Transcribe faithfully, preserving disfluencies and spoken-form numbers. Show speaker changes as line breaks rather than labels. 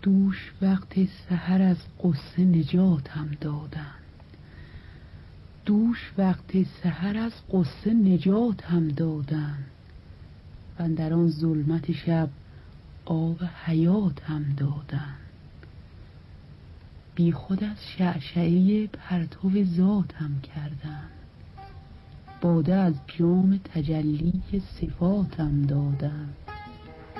دوش وقت سحر از غصه نجاتم دادن، دوش وقت سحر از غصه نجاتم دادن، و اندر آن ظلمت شب آب حیاتم دادن. بی خود از شعشعه پرتو ذاتم کردن، باده از جام تجلی صفاتم دادن.